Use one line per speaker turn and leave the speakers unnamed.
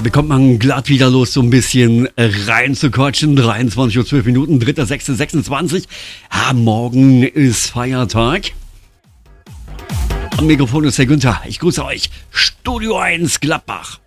bekommt man glatt wieder los, so ein bisschen reinzuquatschen. 23:12 Uhr, 3.6.26. Morgen ist Feiertag. Am Mikrofon ist der Günther. Ich grüße euch. Studio 1 Gladbach.